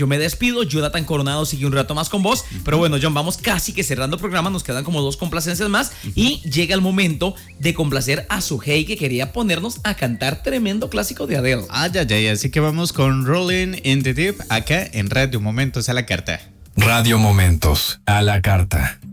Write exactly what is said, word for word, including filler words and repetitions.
yo me despido. Jonathan Coronado sigue un rato más con vos. Pero bueno, John, vamos casi que cerrando el programa. Nos quedan como dos complacencias más. Y llega el momento de complacer a Suhey, que quería ponernos a cantar tremendo clásico de Adele. Ay, ay, ay. Así que vamos con Rolling in the Deep acá en Radio Momentos a la Carta. Radio Momentos a la Carta.